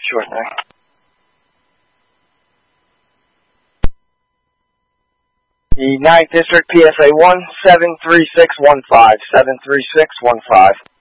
Sure thing. The 9th District, PSA 1, 73615, 73615.